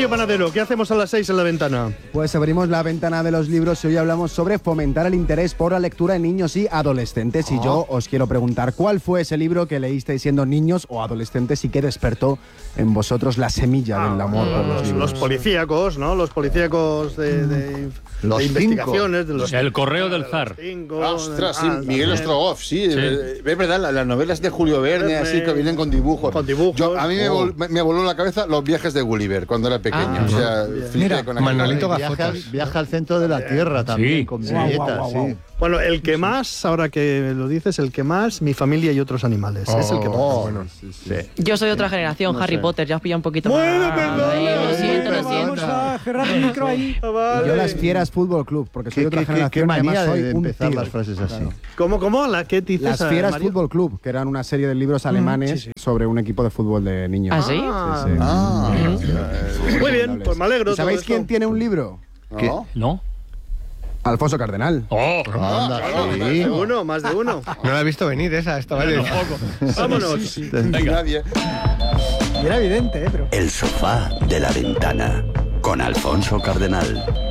Mario Panadero, ¿qué hacemos a las 6 en la ventana? Pues abrimos la ventana de los libros y hoy hablamos sobre fomentar el interés por la lectura en niños y adolescentes. Y yo os quiero preguntar, ¿cuál fue ese libro que leísteis siendo niños o adolescentes y que despertó en vosotros la semilla del amor por los libros? Los policíacos, ¿no? Los policíacos de investigaciones. De los El correo del zar. Ostras, sí, Miguel Ostrogoff, sí. Es verdad, las novelas de Julio Verne, así que vienen con dibujos. Con dibujos. A mí me voló la cabeza Los viajes de Gulliver cuando era pequeño. O sea, mira, con Manolito Gafotas. viaja al centro de la Tierra también, Sí. con viñetas, sí. Bueno, el que más, ahora que lo dices, el que más, Mi familia y otros animales. Es el que más. Bueno, Yo soy de otra generación, Harry Potter, ya os pilla un poquito más. Ahí, lo siento. Vamos a cerrar el micro ahí. Y yo Las Fieras Fútbol Club, porque soy de otra generación. Qué manía además soy de un empezar tío. las frases así. ¿Cómo? ¿Qué dices? Las Fieras Mario? Fútbol Club, que eran una serie de libros alemanes sobre un equipo de fútbol de niños. ¿Ah, sí? Muy bien, pues me alegro. ¿Y sabéis todo quién esto. tiene un libro? ¿No? ¿No? Alfonso Cardenal. ¡Oh! Anda, sí. Más de uno. No la he visto venir esa, vale. Vámonos. Nadie. Era evidente, pero... El sofá de la ventana con Alfonso Cardenal.